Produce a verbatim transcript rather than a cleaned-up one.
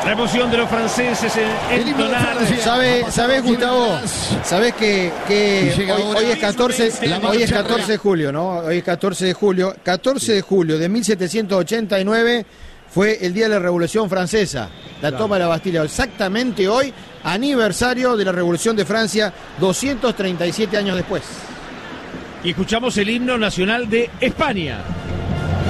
La emoción de los franceses en entonar. ¿Sabes, sabes Gustavo? ¿Sabes que, que hoy, hoy es catorce, hoy es catorce de julio, ¿no? Hoy es catorce de julio. catorce de julio de mil setecientos ochenta y nueve fue el día de la Revolución Francesa, la Claro. toma de la Bastilla. Exactamente hoy, aniversario de la Revolución de Francia, doscientos treinta y siete años después. Y escuchamos el himno nacional de España.